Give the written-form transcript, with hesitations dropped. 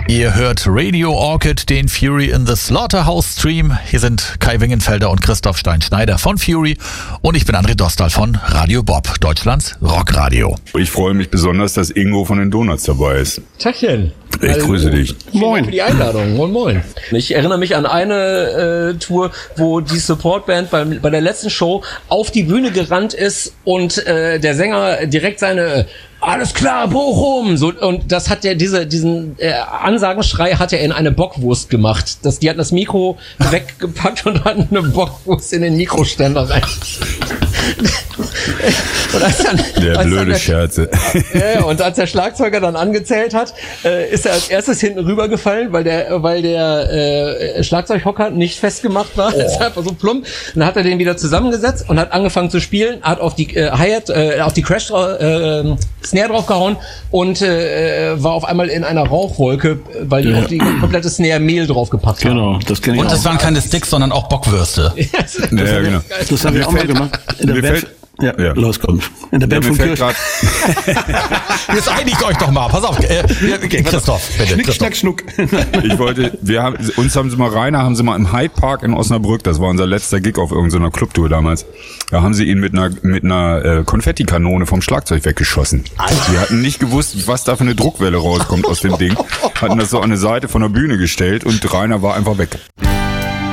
Ihr hört Radio Orchid, den Fury in the Slaughterhouse Stream. Hier sind Kai Wingenfelder und Christoph Stein-Schneider von Fury und ich bin André Dostal von Radio Bob, Deutschlands Rockradio. Ich freue mich besonders, dass Ingo von den Donuts dabei ist. Tachchen. Ich grüße dich. Moin. Für die Einladung. Moin, moin. Ich erinnere mich an eine Tour, wo die Supportband bei der letzten Show auf die Bühne gerannt ist und der Sänger direkt seine alles klar, Bochum! So, und das hat diesen Ansagenschrei hat er in eine Bockwurst gemacht. Die hatten das Mikro weggepackt und hatten eine Bockwurst in den Mikroständer rein. Der blöde Scherze. Und als der Schlagzeuger dann angezählt hat, ist er als erstes hinten rübergefallen, weil der Schlagzeughocker nicht festgemacht war. Das ist einfach so plump. Dann hat er den wieder zusammengesetzt und hat angefangen zu spielen, hat auf die Hi-Hat, auf die Crash Snare draufgehauen und war auf einmal in einer Rauchwolke, weil die auf die komplette Snare Mehl draufgepackt haben. Genau, das kenne ich Und auch. das waren keine Sticks, sondern auch Bockwürste. Ja, genau. Das habe ich auch mal gemacht. In der Band. Ja, los, komm. In der Band von Kirch. Jetzt einigt euch doch mal. Pass auf. Christoph, bitte. Schnick, schnack, schnuck. Uns haben sie mal im Hyde Park in Osnabrück, das war unser letzter Gig auf irgendeiner Clubtour damals. Da haben sie ihn mit einer Konfettikanone vom Schlagzeug weggeschossen. Wir hatten nicht gewusst, was da für eine Druckwelle rauskommt aus dem Ding. Hatten das so an eine Seite von der Bühne gestellt und Rainer war einfach weg.